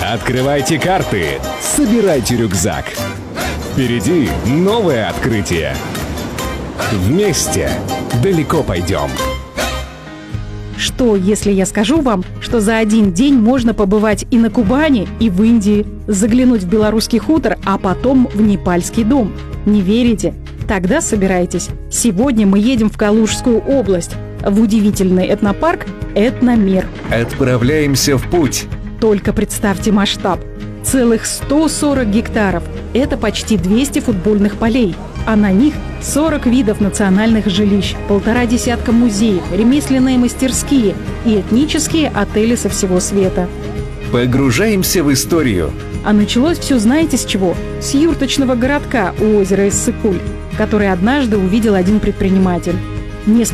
Открывайте карты, собирайте рюкзак. Впереди новое открытие. Вместе далеко пойдем. Что, если я скажу вам, что за один день можно побывать и на Кубани, и в Индии, заглянуть в белорусский хутор, а потом в непальский дом? Не верите? Тогда собирайтесь. Сегодня мы едем в Калужскую область, в удивительный этнопарк «Этномир». Отправляемся в путь. Только представьте масштаб. Целых 140 гектаров. Это почти 200 футбольных полей. А на них 40 видов национальных жилищ, 1,5 десятка музеев, ремесленные мастерские и этнические отели со всего света. Погружаемся в историю. А началось все знаете с чего? С юрточного городка у озера Иссык-Куль, который однажды увидел один предприниматель.